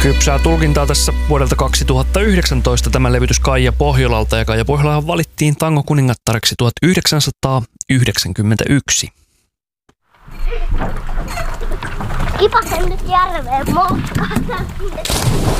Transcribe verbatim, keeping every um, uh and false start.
Kypsää tulkintaa tässä vuodelta kaksituhattayhdeksäntoista tämä levytys Kaija Pohjolalta, ja Kaija Pohjolahan valittiin tangokuningattareksi tuhatyhdeksänsataayhdeksänkymmentäyksi. Kipasen nyt järveen moukkaan.